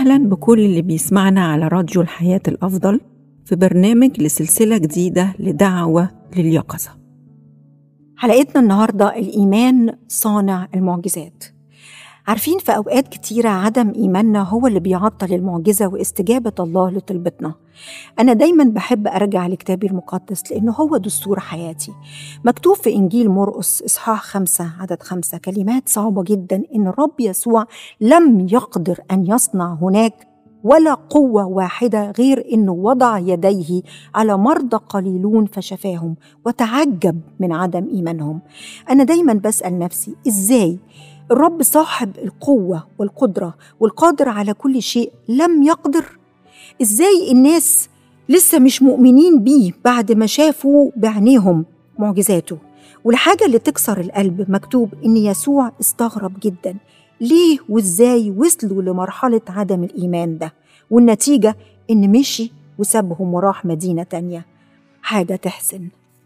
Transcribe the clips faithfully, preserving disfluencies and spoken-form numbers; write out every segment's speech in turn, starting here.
أهلاً بكل اللي بيسمعنا على راديو الحياة الأفضل في برنامج لسلسلة جديدة لدعوة لليقظة. حلقتنا النهاردة الإيمان صانع المعجزات. عارفين في أوقات كتيرة عدم إيماننا هو اللي بيعطل المعجزة واستجابة الله لطلبتنا. أنا دايماً بحب أرجع لكتابي المقدس لأنه هو دستور حياتي. مكتوب في إنجيل مرقس إصحاح خمسة عدد خمسة كلمات صعبة جداً، إن الرب يسوع لم يقدر أن يصنع هناك ولا قوة واحدة غير إنه وضع يديه على مرضى قليلون فشفاهم، وتعجب من عدم إيمانهم. أنا دايماً بسأل نفسي إزاي الرب صاحب القوة والقدرة والقادر على كل شيء لم يقدر؟ إزاي الناس لسه مش مؤمنين بيه بعد ما شافوا بعينيهم معجزاته؟ والحاجة اللي تكسر القلب مكتوب إن يسوع استغرب جدا ليه وإزاي وصلوا لمرحلة عدم الإيمان ده، والنتيجة إن مشي وسابهم وراح مدينة تانية. حاجة تحزن.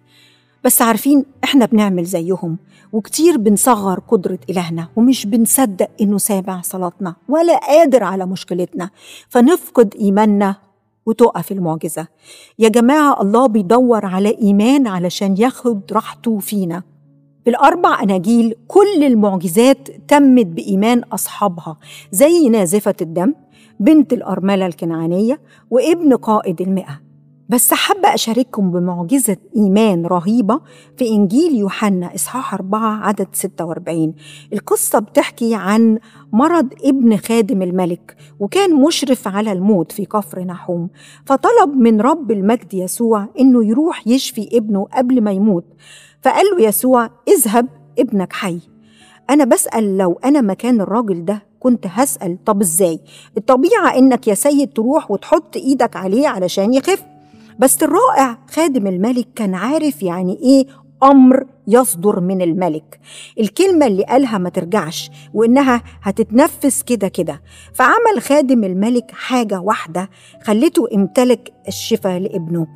بس عارفين إحنا بنعمل زيهم، وكتير بنصغر قدرة إلهنا ومش بنصدق إنه سامع صلاتنا ولا قادر على مشكلتنا، فنفقد إيماننا وتقف المعجزة. يا جماعة، الله بيدور على إيمان علشان ياخد راحته فينا. في الأربع أناجيل كل المعجزات تمت بإيمان أصحابها، زي نازفة الدم، بنت الأرملة الكنعانية، وابن قائد المئة. بس حابة أشارككم بمعجزة إيمان رهيبة في إنجيل يوحنا إصحاح أربعة عدد ستة وأربعين. القصة بتحكي عن مرض ابن خادم الملك، وكان مشرف على الموت في كفر نحوم، فطلب من رب المجد يسوع إنه يروح يشفي ابنه قبل ما يموت. فقال له يسوع اذهب ابنك حي. أنا بسأل لو أنا مكان الراجل ده كنت هسأل طب إزاي؟ الطبيعة إنك يا سيد تروح وتحط إيدك عليه علشان يخف. بس الرائع خادم الملك كان عارف يعني إيه أمر يصدر من الملك، الكلمة اللي قالها ما ترجعش، وإنها هتتنفس كده كده. فعمل خادم الملك حاجة واحدة خلته امتلك الشفاء لابنه.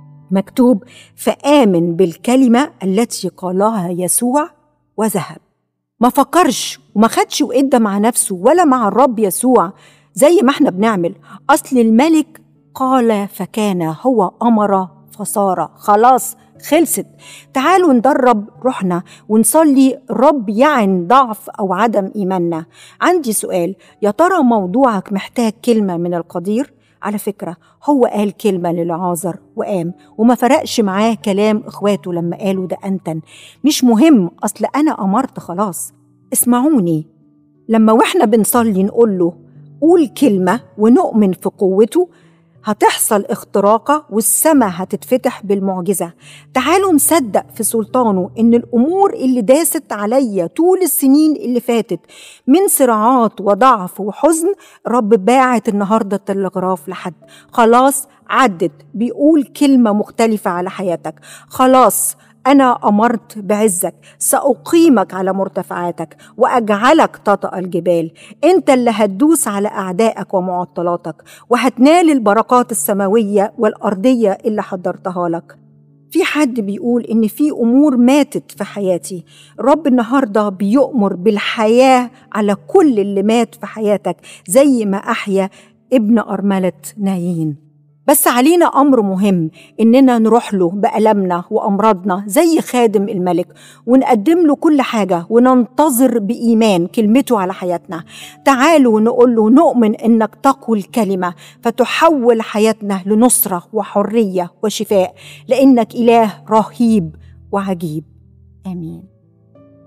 مكتوب فآمن بالكلمة التي قالها يسوع وذهب. ما فكرش وما خدش وإدى مع نفسه ولا مع الرب يسوع زي ما احنا بنعمل. أصل الملك قال فكان، هو أمر فصار، خلاص خلصت. تعالوا ندرب روحنا ونصلي الرب يعن ضعف أو عدم إيماننا. عندي سؤال، يا ترى موضوعك محتاج كلمة من القدير؟ على فكرة هو قال كلمة للعازر وقام، وما فرقش معاه كلام إخواته لما قالوا ده أنتن. مش مهم، أصل أنا أمرت خلاص. اسمعوني، لما وإحنا بنصلي نقول له قول كلمة ونؤمن في قوته، هتحصل اختراقة والسماء هتتفتح بالمعجزة. تعالوا نصدق في سلطانه إن الأمور اللي داست عليا طول السنين اللي فاتت من صراعات وضعف وحزن، رب باعت النهاردة التلغراف لحد خلاص عدت، بيقول كلمة مختلفة على حياتك. خلاص أنا أمرت بعزك، سأقيمك على مرتفعاتك وأجعلك تطأ الجبال. أنت اللي هتدوس على أعدائك ومعطلاتك، وهتنال البركات السماوية والأرضية اللي حضرتها لك. في حد بيقول إن في أمور ماتت في حياتي، رب النهاردة بيؤمر بالحياة على كل اللي مات في حياتك زي ما أحيا ابن أرملة نايين. بس علينا أمر مهم، إننا نروح له بألمنا وأمراضنا زي خادم الملك، ونقدم له كل حاجة وننتظر بإيمان كلمته على حياتنا. تعالوا نقول له نؤمن إنك تقوى الكلمة فتحول حياتنا لنصرة وحرية وشفاء، لأنك إله رهيب وعجيب. آمين.